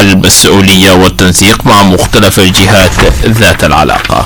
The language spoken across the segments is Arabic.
المسؤولية والتنسيق مع مختلف الجهات ذات العلاقة.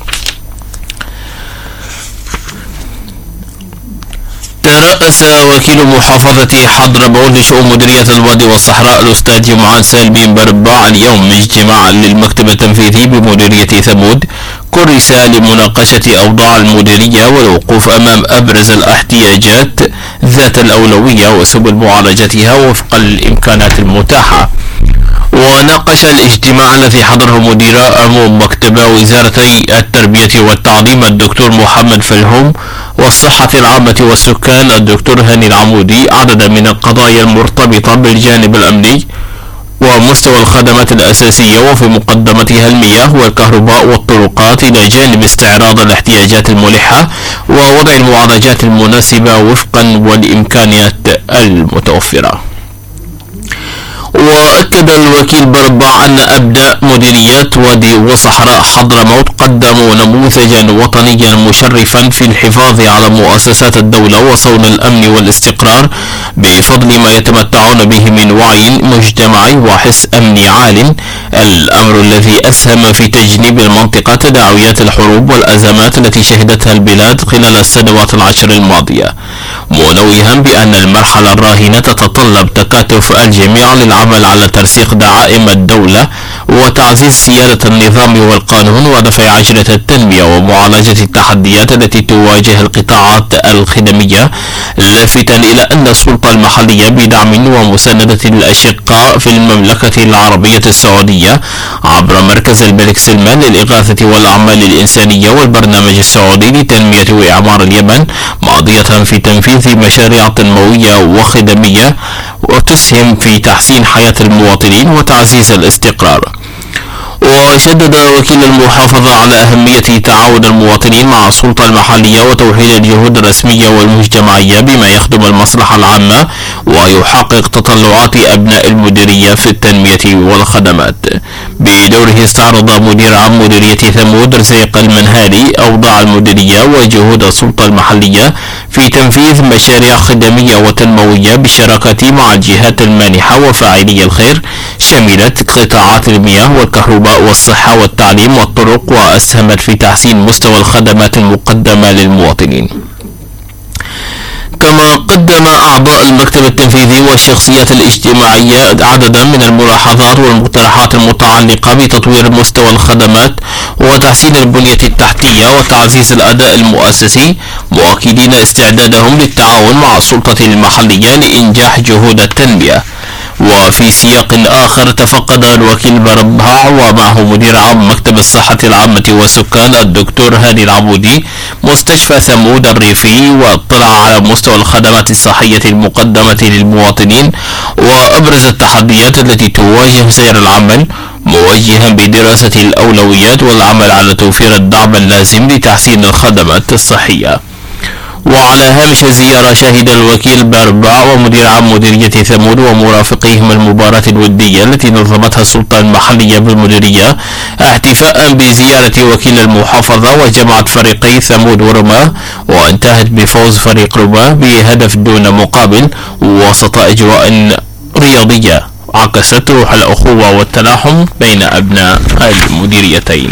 ترأس وكيل محافظة حضرموت لشؤون مديرية الوادي والصحراء الأستاذ جمعان سالم برباع اليوم اجتماعا للمكتب التنفيذي بمديرية ثمود كرس لمناقشة أوضاع المديرية والوقوف أمام أبرز الاحتياجات ذات الأولوية وسبل معالجتها وفق الإمكانات المتاحة. وناقش الاجتماع الذي حضره مدير عموم مكتب وزارتي التربية والتعليم الدكتور محمد فلهم والصحة العامة والسكان الدكتور هاني العمودي عددا من القضايا المرتبطة بالجانب الأمني ومستوى الخدمات الأساسية وفي مقدمتها المياه والكهرباء والطرقات، إلى جانب استعراض الاحتياجات الملحة ووضع المعالجات المناسبة وفقا والإمكانيات المتوفرة. وأكد الوكيل برباع أن أبناء مديريات وادي وصحراء حضرموت قدموا نموذجا وطنيا مشرفا في الحفاظ على مؤسسات الدولة وصون الأمن والاستقرار بفضل ما يتمتعون به من وعي مجتمعي وحس أمني عال، الأمر الذي أسهم في تجنيب المنطقة تداعيات الحروب والأزمات التي شهدتها البلاد خلال السنوات العشر الماضية، منوها بأن المرحلة الراهنة تتطلب تكاتف الجميع للعمل على ترسيخ دعائم الدولة وتعزيز سيادة النظام والقانون ودفع عجلة التنمية ومعالجة التحديات التي تواجه القطاعات الخدمية، لافتا إلى أن السلطة المحلية بدعم ومساندة الأشقاء في المملكة العربية السعودية عبر مركز الملك سلمان للإغاثة والأعمال الإنسانية والبرنامج السعودي لتنمية وإعمار اليمن ماضية في تنفيذ مشاريع تنموية وخدمية وتسهم في تحسين حياة المواطنين وتعزيز الاستقرار. وشدد وكيل المحافظة على أهمية تعاون المواطنين مع السلطة المحلية وتوحيد الجهود الرسمية والمجتمعية بما يخدم المصلحة العامة ويحقق تطلعات أبناء المديرية في التنمية والخدمات. بدوره استعرض مدير عام مديرية ثمود رزيق المنهالي أوضاع المديرية وجهود السلطة المحلية في تنفيذ مشاريع خدمية وتنموية بالشراكة مع الجهات المانحة وفاعلي الخير، شملت قطاعات المياه والكهرباء والصحة والتعليم والطرق، وأسهمت في تحسين مستوى الخدمات المقدمة للمواطنين. كما قدم أعضاء المكتب التنفيذي والشخصيات الاجتماعية عددا من الملاحظات والمقترحات المتعلقة بتطوير مستوى الخدمات وتحسين البنية التحتية وتعزيز الأداء المؤسسي، مؤكدين استعدادهم للتعاون مع السلطة المحلية لإنجاح جهود التنمية. وفي سياق آخر تفقد الوكيل برباع ومعه مدير عام مكتب الصحة العامة والسكان الدكتور هاني العمودي مستشفى ثمود الريفي، واطلع على مستوى الخدمات الصحية المقدمة للمواطنين وأبرز التحديات التي تواجه سير العمل، موجها بدراسة الأولويات والعمل على توفير الدعم اللازم لتحسين الخدمات الصحية. وعلى هامش الزيارة شهد الوكيل برباع ومدير عام مديرية ثمود ومرافقيهم المباراة الودية التي نظمتها السلطة المحلية بالمديرية احتفاء بزيارة وكيل المحافظة، وجمعت فريقي ثمود ورماه، وانتهت بفوز فريق رماه بهدف دون مقابل وسط أجواء رياضية عكست روح الأخوة والتلاحم بين أبناء المديريتين.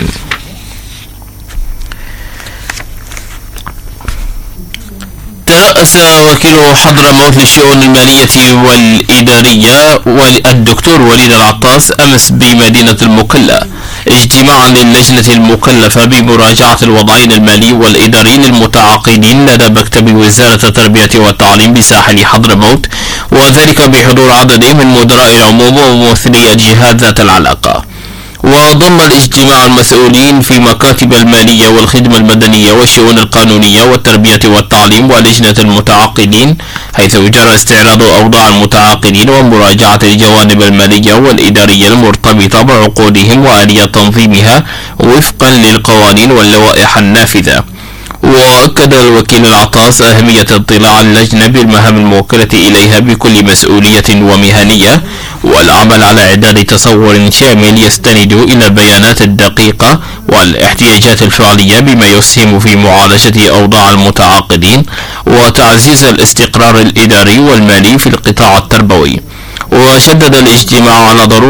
ترأس وكيل حضرموت للشؤون المالية والإدارية والدكتور وليد العطاس أمس بمدينة المكلا اجتماعا للجنة المكلفة بمراجعة الوضعين المالي والإداري للمتعاقدين لدى مكتب وزارة التربية والتعليم بساحل حضرموت، وذلك بحضور عدد من مدراء العموم وممثلي الجهات ذات العلاقة. وضم الاجتماع المسؤولين في مكاتب المالية والخدمة المدنية والشؤون القانونية والتربية والتعليم ولجنة المتعاقدين، حيث جرى استعراض أوضاع المتعاقدين ومراجعة الجوانب المالية والإدارية المرتبطة بعقودهم وآلية تنظيمها وفقا للقوانين واللوائح النافذة. وأكد الوكيل العطاس أهمية اطلاع اللجنة بالمهام الموكلة إليها بكل مسؤولية ومهنية، والعمل على إعداد تصور شامل يستند إلى البيانات الدقيقة والاحتياجات الفعلية بما يسهم في معالجة أوضاع المتعاقدين وتعزيز الاستقرار الإداري والمالي في القطاع التربوي. وشدد الاجتماع على ضرورة